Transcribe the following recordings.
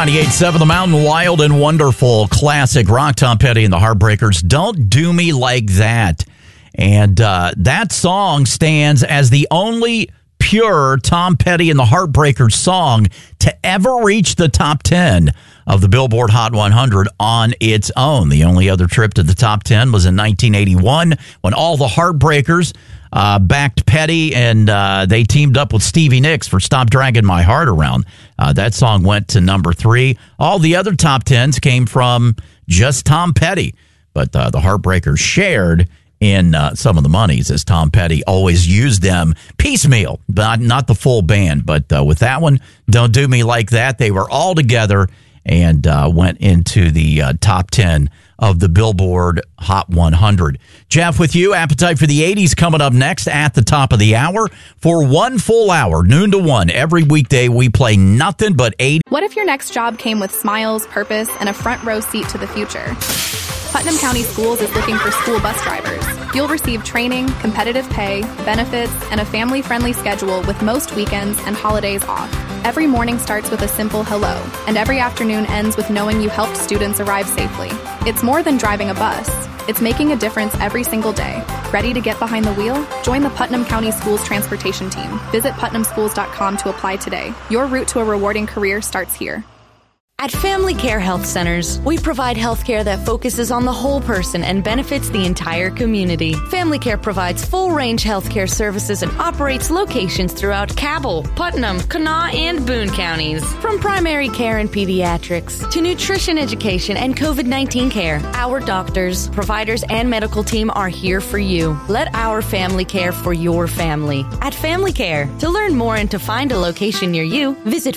98.7 The Mountain, wild and wonderful classic rock. Tom Petty and the Heartbreakers, Don't Do Me Like That. And that song stands as the only pure Tom Petty and the Heartbreakers song to ever reach the top 10 of the Billboard Hot 100 on its own. The only other trip to the top 10 was in 1981 when all the Heartbreakers backed Petty, and they teamed up with Stevie Nicks for Stop Dragging My Heart Around. That song went to number 3. All the other top 10s came from just Tom Petty, but the Heartbreakers shared in some of the monies, as Tom Petty always used them piecemeal, but not the full band. But with that one, Don't Do Me Like That, they were all together and went into the top 10 of the Billboard Hot 100. Jeff, with you, Appetite for the 80s coming up next at the top of the hour. For 1 full hour, noon to 1, every weekday, we play nothing but 80s. What if your next job came with smiles, purpose, and a front row seat to the future? Putnam County Schools is looking for school bus drivers. You'll receive training, competitive pay, benefits, and a family-friendly schedule with most weekends and holidays off. Every morning starts with a simple hello, and every afternoon ends with knowing you helped students arrive safely. It's more than driving a bus. It's making a difference every single day. Ready to get behind the wheel? Join the Putnam County Schools transportation team. Visit putnamschools.com to apply today. Your route to a rewarding career starts here. At Family Care Health Centers, we provide health care that focuses on the whole person and benefits the entire community. Family Care provides full-range health care services and operates locations throughout Cabell, Putnam, Kanawha, and Boone counties. From primary care and pediatrics to nutrition education and COVID-19 care, our doctors, providers, and medical team are here for you. Let our family care for your family. At Family Care, to learn more and to find a location near you, visit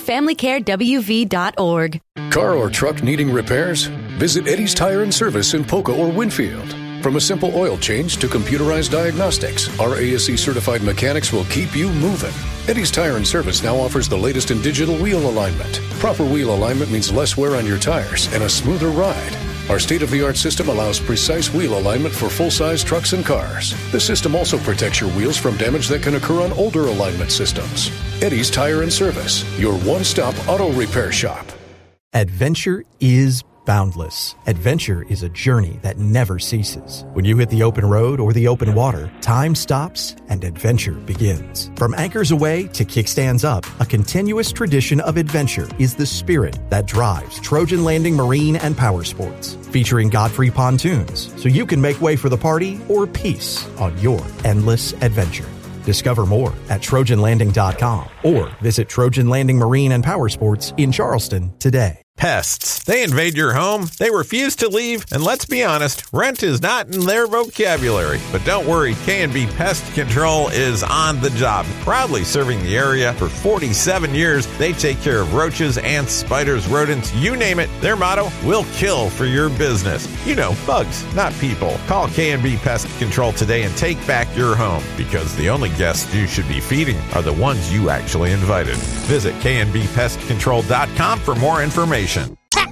FamilyCareWV.org. Car or truck needing repairs? Visit Eddie's Tire and Service in Poca or Winfield. From a simple oil change to computerized diagnostics, our ASE certified mechanics will keep you moving. Eddie's Tire and Service now offers the latest in digital wheel alignment. Proper wheel alignment means less wear on your tires and a smoother ride. Our state-of-the-art system allows precise wheel alignment for full-size trucks and cars. The system also protects your wheels from damage that can occur on older alignment systems. Eddie's Tire and Service, your one-stop auto repair shop. Adventure is boundless. Adventure is a journey that never ceases. When you hit the open road or the open water, time stops and adventure begins. From anchors away to kickstands up, a continuous tradition of adventure is the spirit that drives Trojan Landing Marine and Power Sports. Featuring Godfrey pontoons, so you can make way for the party or peace on your endless adventure. Discover more at TrojanLanding.com or visit Trojan Landing Marine and Power Sports in Charleston today. Pests. They invade your home, they refuse to leave, and let's be honest, rent is not in their vocabulary. But don't worry, K&B Pest Control is on the job. Proudly serving the area for 47 years, they take care of roaches, ants, spiders, rodents, you name it. Their motto, we'll kill for your business. You know, bugs, not people. Call K&B Pest Control today and take back your home, because the only guests you should be feeding are the ones you actually invited. Visit knbpestcontrol.com for more information. For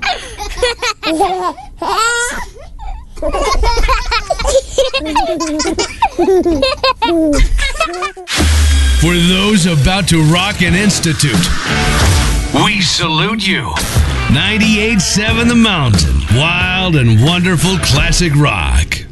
those about to rock an institute, we salute you. 98.7 The Mountain, wild and wonderful classic rock.